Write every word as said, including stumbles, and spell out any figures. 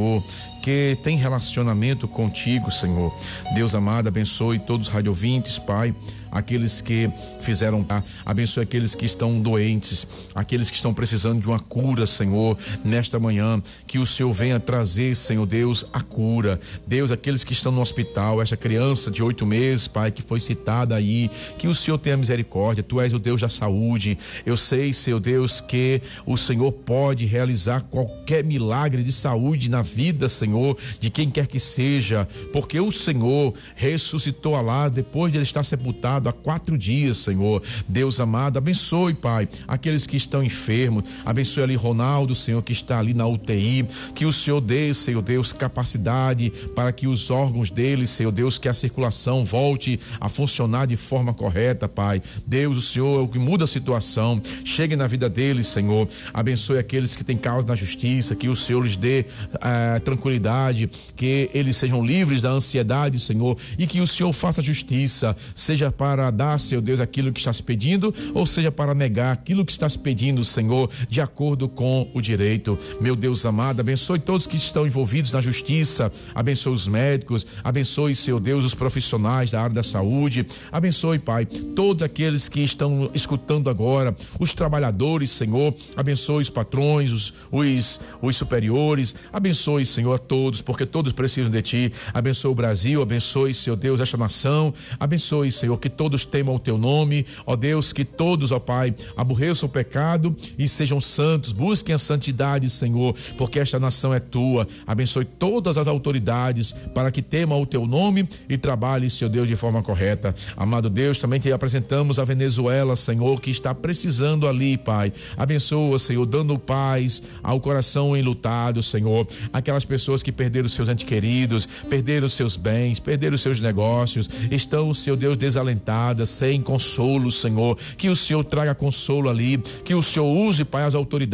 Senhor, que tem relacionamento contigo, Senhor. Deus amado, abençoe todos os radiovintes, Pai, aqueles que fizeram, abençoe aqueles que estão doentes, aqueles que estão precisando de uma cura, Senhor, nesta manhã, que o Senhor venha trazer, Senhor Deus, a cura. Deus, aqueles que estão no hospital, esta criança de oito meses, Pai, que foi citada aí, que o Senhor tenha misericórdia. Tu és o Deus da saúde. Eu sei, Senhor Deus, que o Senhor pode realizar qualquer milagre de saúde na vida, Senhor, de quem quer que seja, porque o Senhor ressuscitou lá depois de ele estar sepultado há quatro dias, Senhor. Deus amado, abençoe, Pai, aqueles que estão enfermos, abençoe ali Ronaldo, Senhor, que está ali na U T I, que o Senhor dê, Senhor Deus, capacidade para que os órgãos dele, Senhor Deus, que a circulação volte a funcionar de forma correta, Pai. Deus, o Senhor é o que muda a situação, chegue na vida deles, Senhor. Abençoe aqueles que têm causa na justiça, que o Senhor lhes dê eh, tranquilidade, que eles sejam livres da ansiedade, Senhor, e que o Senhor faça justiça, seja para para dar, Senhor Deus, aquilo que está se pedindo, ou seja, para negar aquilo que está se pedindo, Senhor, de acordo com o direito. Meu Deus amado, abençoe todos que estão envolvidos na justiça, abençoe os médicos, abençoe, Senhor Deus, os profissionais da área da saúde, abençoe, Pai, todos aqueles que estão escutando agora, os trabalhadores, Senhor, abençoe os patrões, os, os, os superiores, abençoe, Senhor, a todos, porque todos precisam de Ti. Abençoe o Brasil, abençoe, Senhor Deus, esta nação, abençoe, Senhor, que todos temam o Teu nome, ó Deus, que todos, ó Pai, aborreçam o pecado e sejam santos, busquem a santidade, Senhor, porque esta nação é Tua. Abençoe todas as autoridades para que temam o Teu nome e trabalhem, Senhor Deus, de forma correta. Amado Deus, também Te apresentamos a Venezuela, Senhor, que está precisando ali, Pai. Abençoa, Senhor, dando paz ao coração enlutado, Senhor, aquelas pessoas que perderam seus entes queridos, perderam seus bens, perderam seus negócios, estão, Senhor Deus, desalentados, sem consolo, Senhor, que o Senhor traga consolo ali, que o Senhor use, Pai, as autoridades